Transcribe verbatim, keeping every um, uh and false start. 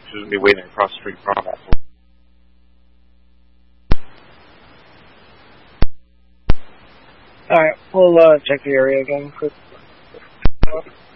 She's going to be waiting across the street from us. Alright, we'll uh, check the area again quick.